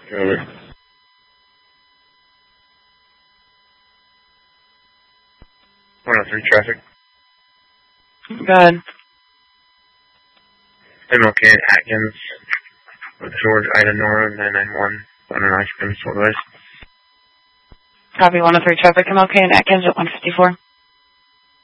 Over. 103 traffic. Go ahead. MLK and Atkins with George Ida Nora 991 on an ice cream Fort West. Copy 103 traffic, MLK and Atkins at 154.